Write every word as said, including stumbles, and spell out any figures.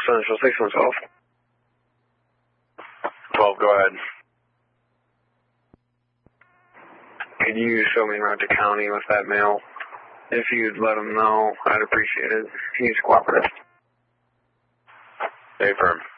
Central six one twelve. twelve, go ahead. Could you show me around to county with that mail? If you'd let him know, I'd appreciate it. He's cooperative. Stay firm.